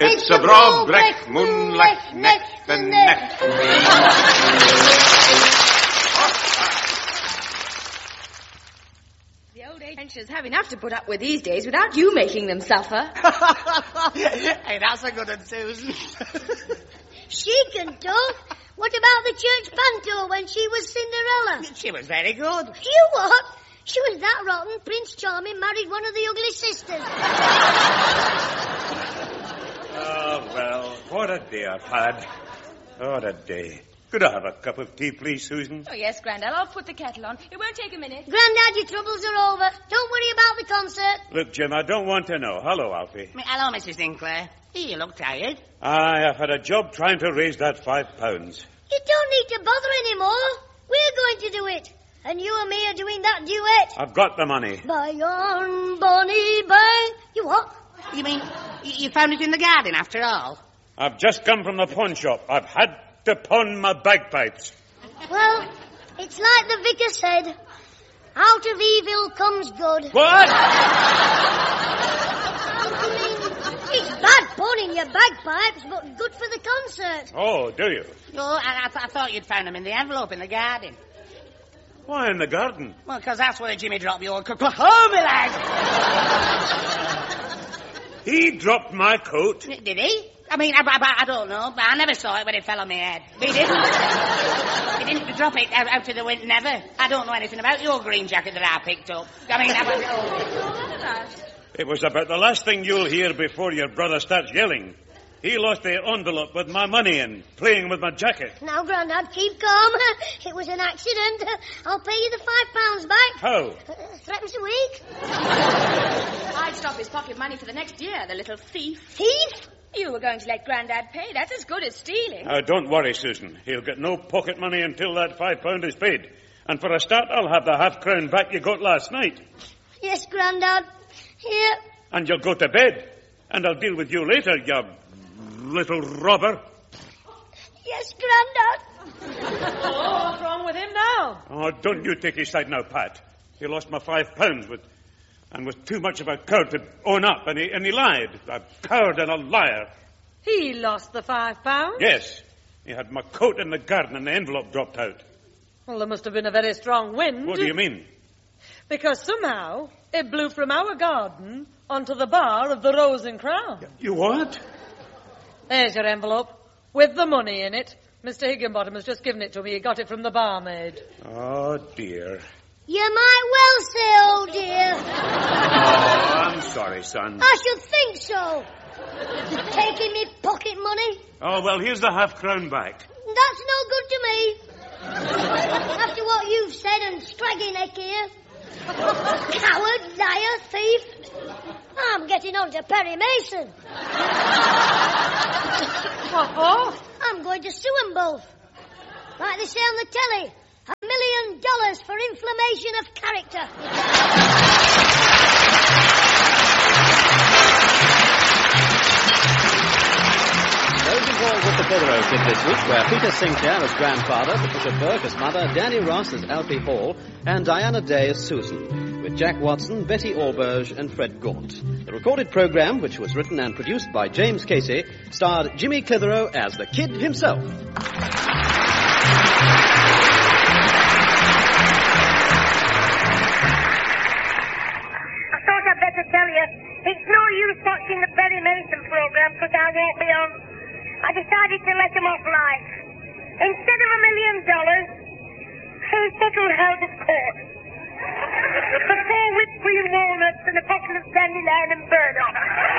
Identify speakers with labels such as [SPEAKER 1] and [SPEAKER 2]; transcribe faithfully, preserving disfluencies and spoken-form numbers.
[SPEAKER 1] It's a Brobrecht moonlight neck and neck.
[SPEAKER 2] The old age pensioners have enough to put up with these days without you making them suffer.
[SPEAKER 3] Hey, that's a good one, Susan.
[SPEAKER 4] She can talk. What about the church panto when she was Cinderella?
[SPEAKER 3] She was very good.
[SPEAKER 4] You what? She was that rotten, Prince Charming married one of the ugly sisters.
[SPEAKER 5] Oh, well, what a day I've had. What a day. Could I have a cup of tea, please, Susan?
[SPEAKER 2] Oh, yes, Grandad. I'll put the kettle on. It won't take a minute.
[SPEAKER 4] Grandad, your troubles are over. Don't worry about the concert.
[SPEAKER 5] Look, Jim, I don't want to know. Hello, Alfie.
[SPEAKER 3] Hello, Missus Sinclair. You look tired.
[SPEAKER 5] I have had a job trying to raise that five pounds.
[SPEAKER 4] You don't need to bother anymore. We're going to do it. And you and me are doing that duet.
[SPEAKER 5] I've got the money.
[SPEAKER 4] By yon bonny bay. You what?
[SPEAKER 3] You mean you found it in the garden after all?
[SPEAKER 5] I've just come from the pawn shop. I've had to pawn my bagpipes.
[SPEAKER 4] Well, it's like the vicar said. Out of evil comes good.
[SPEAKER 5] What?
[SPEAKER 4] I mean, it's bad pawning your bagpipes, but good for the concert.
[SPEAKER 5] Oh, do you?
[SPEAKER 3] Oh, I, I, th- I thought you'd found them in the envelope in the garden.
[SPEAKER 5] Why in the garden?
[SPEAKER 3] Well, because that's where Jimmy dropped your coat. Oh, my lad!
[SPEAKER 5] He dropped my coat.
[SPEAKER 3] Did he? I mean, I, I, I don't know, but I never saw it when it fell on my head. He didn't. He didn't drop it out, out to the wind, never. I don't know anything about your green jacket that I picked up. I mean, I was...
[SPEAKER 5] It was about the last thing you'll hear before your brother starts yelling. He lost the envelope with my money in, playing with my jacket.
[SPEAKER 4] Now, Grandad, keep calm. It was an accident. I'll pay you the five pounds back.
[SPEAKER 5] How?
[SPEAKER 4] Uh, threepence a week.
[SPEAKER 2] I'd stop his pocket money for the next year, the little thief.
[SPEAKER 4] Thief?
[SPEAKER 2] You were going to let Grandad pay. That's as good as stealing.
[SPEAKER 5] Uh, don't worry, Susan. He'll get no pocket money until that five pound is paid. And for a start, I'll have the half crown back you got last night.
[SPEAKER 4] Yes, Grandad. Here.
[SPEAKER 5] And you'll go to bed. And I'll deal with you later, you little robber.
[SPEAKER 4] Yes, Grandad.
[SPEAKER 2] Oh, what's wrong with him now?
[SPEAKER 5] Oh, don't you take his side now, Pat. He lost my five pounds with, and was too much of a coward to own up, and he, and he lied. A coward and a liar.
[SPEAKER 6] He lost the five pounds?
[SPEAKER 5] Yes. He had my coat in the garden and the envelope dropped out.
[SPEAKER 6] Well, there must have been a very strong wind.
[SPEAKER 5] What do you mean?
[SPEAKER 6] Because somehow it blew from our garden onto the bar of the Rose and Crown.
[SPEAKER 5] You what?
[SPEAKER 6] There's your envelope, with the money in it. Mister Higginbottom has just given it to me. He got it from the barmaid.
[SPEAKER 5] Oh, dear.
[SPEAKER 4] You might well say, old dear.
[SPEAKER 5] Oh, I'm sorry, son.
[SPEAKER 4] I should think so. Taking me pocket money.
[SPEAKER 5] Oh, well, here's the half crown back.
[SPEAKER 4] That's no good to me. After what you've said and scraggy neck here. Coward, liar, thief. I'm getting on to Perry Mason.
[SPEAKER 6] Oh,
[SPEAKER 4] I'm going to sue them both. Like they say on the telly, a million dollars for inflammation of character.
[SPEAKER 7] Those involved with the Clitheroe Kid this week were Peter Sinclair as grandfather, Patricia Burke as mother, Danny Ross as Alfie Hall, and Diana Day as Susan, with Jack Watson, Betty Alberge, and Fred Gaunt. The recorded program, which was written and produced by James Casey, starred Jimmy Clitheroe as the Kid himself.
[SPEAKER 8] I thought I'd better tell you, it's no use watching the Perry Mason program because I won't be on. I decided to let him off light. Instead of a million dollars, he's settled held of court. For four whipped cream walnuts and a bottle of dandelion and burdock.